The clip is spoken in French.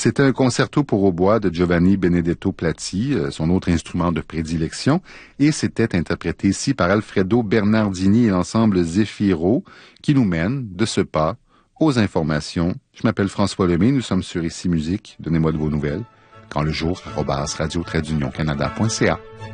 C'était un concerto pour hautbois de Giovanni Benedetto Platti, son autre instrument de prédilection, et c'était interprété ici par Alfredo Bernardini et l'ensemble Zefiro, qui nous mène de ce pas aux informations. Je m'appelle François Lemay, nous sommes sur Ici Musique. Donnez-moi de vos nouvelles. Quand le jour, @radio-canada.ca.